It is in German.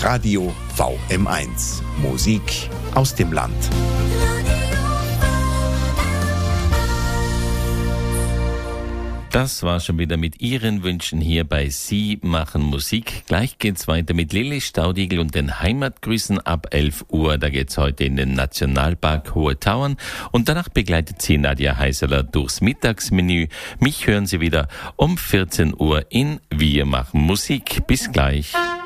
Radio VM1. Musik aus dem Land. Das war schon wieder mit Ihren Wünschen hier bei Sie machen Musik. Gleich geht's weiter mit Lilly Staudigl und den Heimatgrüßen ab 11 Uhr. Da geht's heute in den Nationalpark Hohe Tauern. Und danach begleitet Sie Nadja Heiseler durchs Mittagsmenü. Mich hören Sie wieder um 14 Uhr in Wir machen Musik. Bis gleich.